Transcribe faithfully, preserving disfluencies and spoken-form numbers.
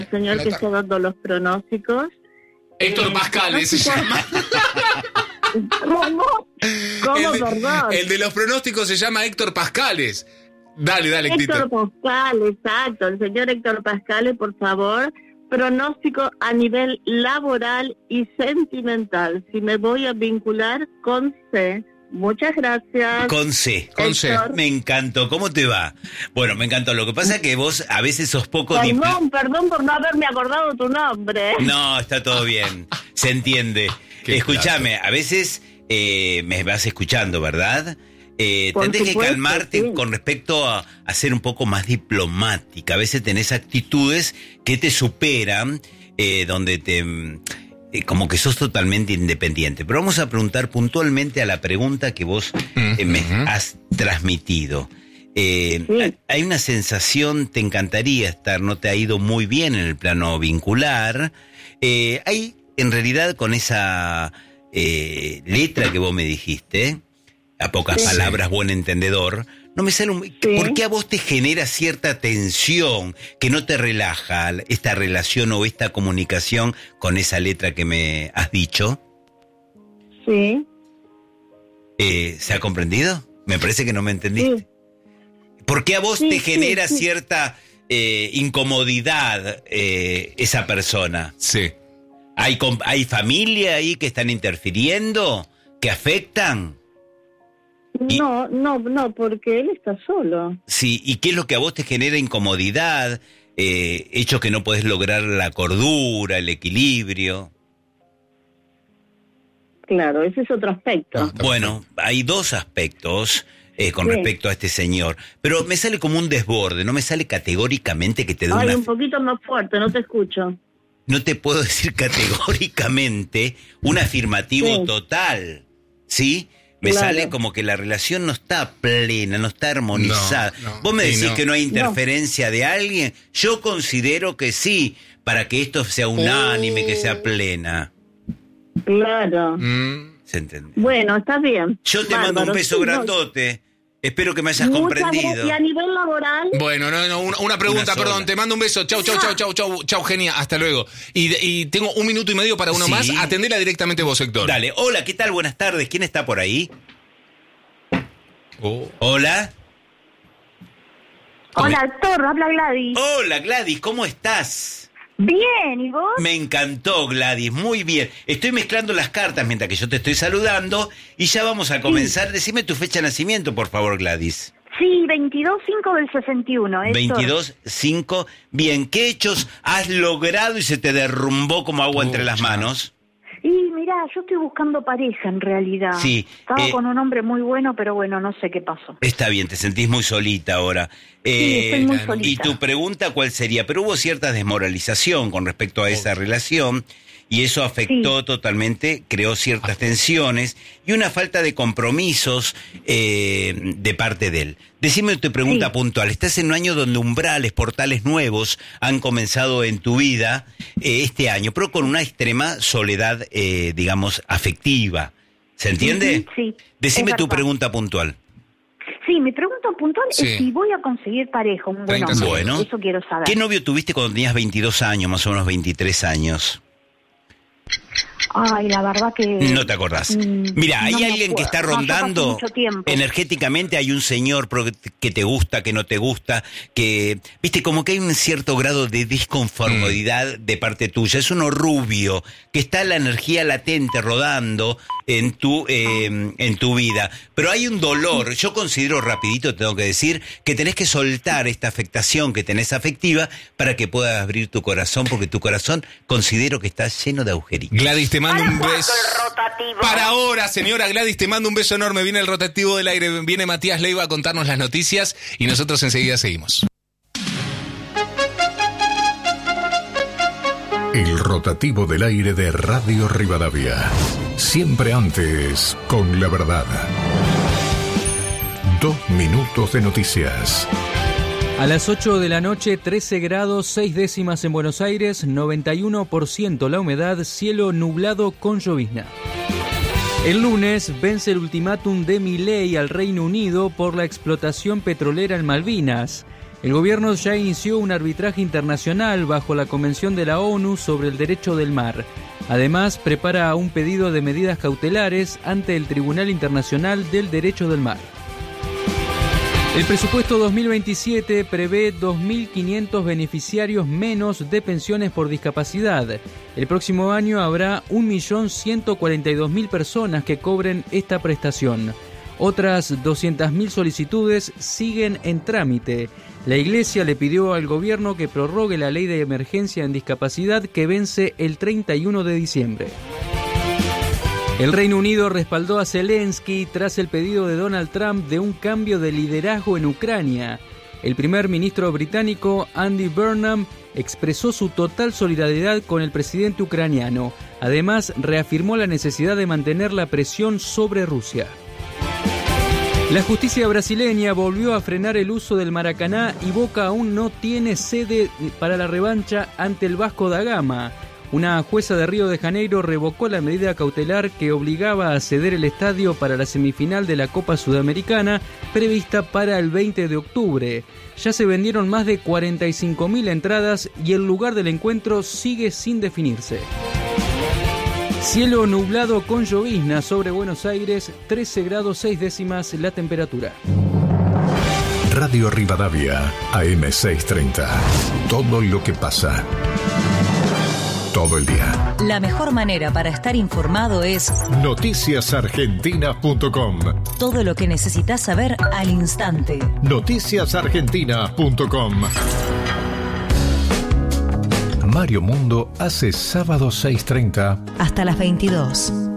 el señor que está dando los pronósticos. Héctor Pascales se llama. ¿Cómo? ¿Cómo, el de, perdón? El de los pronósticos se llama Héctor Pascales. Dale, dale, Héctor Tito. Pascal, exacto. El señor Héctor Pascal, por favor. Pronóstico a nivel laboral y sentimental. Si me voy a vincular con C. Muchas gracias. Con C. Con C. Me encantó. ¿Cómo te va? Bueno, me encantó. Lo que pasa es que vos a veces sos poco... Perdón, perdón por no haberme acordado tu nombre. No, está todo bien. Se entiende. Qué Escúchame, a veces eh, me vas escuchando, ¿verdad? Eh, Por tendés que supuesto, calmarte sí. con respecto a, a ser un poco más diplomática. A veces tenés actitudes que te superan, eh, donde te... Eh, como que sos totalmente independiente. Pero vamos a preguntar puntualmente a la pregunta que vos eh, me has transmitido. Eh, Sí. Hay una sensación, te encantaría estar, no te ha ido muy bien en el plano vincular. Eh, hay, en realidad, con esa eh, letra que vos me dijiste, a pocas Sí. palabras, buen entendedor, no me sale un... Sí. ¿Por qué a vos te genera cierta tensión que no te relaja esta relación o esta comunicación con esa letra que me has dicho? Sí. Eh, ¿Se ha comprendido? Me parece que no me entendiste. Sí. ¿Por qué a vos Sí, te sí, genera sí. cierta eh, incomodidad eh, esa persona? Sí. ¿Hay, com- ¿Hay familia ahí que están interfiriendo? ¿Que afectan? Y- No, no, no, porque él está solo. Sí, ¿y qué es lo que a vos te genera incomodidad? Eh, hechos que no podés lograr la cordura, el equilibrio. Claro, ese es otro aspecto. Ah. Bueno, hay dos aspectos eh, con Sí. respecto a este señor, pero me sale como un desborde, no me sale categóricamente que te dé Ay, una... un poquito más fuerte, no te escucho. No te puedo decir categóricamente un afirmativo Sí. total, ¿sí? Me Claro. sale como que la relación no está plena, no está armonizada. No, no, Vos me y decís no. que no hay interferencia de alguien. Yo considero que sí, para que esto sea unánime, que sea plena. Claro. Mm. ¿Se entiende? Bueno, está bien. Yo te mando un Bárbaro. beso Sí, no. grandote. Espero que me hayas Muchas comprendido. gracias. Y a nivel laboral, Bueno, no, no, una, una pregunta, Una sola. perdón, te mando un beso. Chau, chau, chau, chau, chau, chau, genia, hasta luego. Y, y tengo un minuto y medio para uno Sí. más. Atendela directamente vos, Héctor. Dale, hola, ¿qué tal? Buenas tardes. ¿Quién está por ahí? Oh. Hola. Hola, Héctor, habla Gladys. Hola, Gladys, ¿cómo estás? Bien, ¿y vos? Me encantó, Gladys, muy bien. Estoy mezclando las cartas mientras que yo te estoy saludando y ya vamos a comenzar. Decime tu fecha de nacimiento, por favor, Gladys. Sí, veintidós cinco del sesenta y uno, Héctor. veintidós cinco. Bien, ¿qué hechos has logrado y se te derrumbó como agua entre las Pucha. manos? Y mirá, yo estoy buscando pareja en realidad. Sí, Estaba eh, con un hombre muy bueno, pero bueno, no sé qué pasó. Está bien, te sentís muy solita ahora. Sí, estoy muy y solita. Y tu pregunta, ¿cuál sería? Pero hubo cierta desmoralización con respecto a esa relación y eso afectó Sí. totalmente, creó ciertas tensiones y una falta de compromisos eh, de parte de él. Decime tu pregunta Sí. puntual. Estás en un año donde umbrales, portales nuevos han comenzado en tu vida eh, este año, pero con una extrema soledad, eh, digamos, afectiva. ¿Se entiende? Ujú, sí, Decime es tu verdad. pregunta puntual. Sí, mi pregunta puntual Sí. es si voy a conseguir pareja, un buen treinta hombre. Bueno. Eso quiero saber. ¿Qué novio tuviste cuando tenías veintidós años, más o menos veintitrés años? Ay, la verdad que... No te acordás. Mm, Mira, hay no me alguien que acuerdo. está No, ya pasó rondando mucho tiempo. energéticamente, hay un señor pro- que te gusta, que no te gusta, que, viste, como que hay un cierto grado de disconformidad de parte tuya. Es uno rubio, que está la energía latente rodando en tu, eh, en tu vida. Pero hay un dolor, yo considero rapidito, tengo que decir, que tenés que soltar esta afectación que tenés afectiva para que puedas abrir tu corazón, porque tu corazón considero que está lleno de agujeritos. Gladys, te mando ¿Para un cuándo beso. el rotativo? Para ahora, señora Gladys, te mando un beso enorme. Viene el rotativo del aire, viene Matías Leiva a contarnos las noticias y nosotros enseguida seguimos. El rotativo del aire de Radio Rivadavia. Siempre antes, con la verdad. Dos minutos de noticias. A las ocho de la noche, trece grados, seis décimas en Buenos Aires, noventa y uno por ciento la humedad, cielo nublado con llovizna. El lunes vence el ultimátum de Milei al Reino Unido por la explotación petrolera en Malvinas. El gobierno ya inició un arbitraje internacional bajo la Convención de la ONU sobre el Derecho del Mar. Además, prepara un pedido de medidas cautelares ante el Tribunal Internacional del Derecho del Mar. El presupuesto dos mil veintisiete prevé dos mil quinientos beneficiarios menos de pensiones por discapacidad. El próximo año habrá un millón ciento cuarenta y dos mil personas que cobren esta prestación. Otras doscientas mil solicitudes siguen en trámite. La Iglesia le pidió al gobierno que prorrogue la ley de emergencia en discapacidad que vence el treinta y uno de diciembre. El Reino Unido respaldó a Zelensky tras el pedido de Donald Trump de un cambio de liderazgo en Ucrania. El primer ministro británico, Andy Burnham, expresó su total solidaridad con el presidente ucraniano. Además, reafirmó la necesidad de mantener la presión sobre Rusia. La justicia brasileña volvió a frenar el uso del Maracaná y Boca aún no tiene sede para la revancha ante el Vasco da Gama. Una jueza de Río de Janeiro revocó la medida cautelar que obligaba a ceder el estadio para la semifinal de la Copa Sudamericana prevista para el veinte de octubre. Ya se vendieron más de cuarenta y cinco mil entradas y el lugar del encuentro sigue sin definirse. Cielo nublado con llovizna sobre Buenos Aires, trece grados seis décimas la temperatura. Radio Rivadavia, A M seiscientos treinta. Todo lo que pasa. Todo el día. La mejor manera para estar informado es noticias argentinas punto com. Todo lo que necesitas saber al instante. noticias argentinas punto com. Mario Mundo hace sábado seis treinta hasta las veintidós.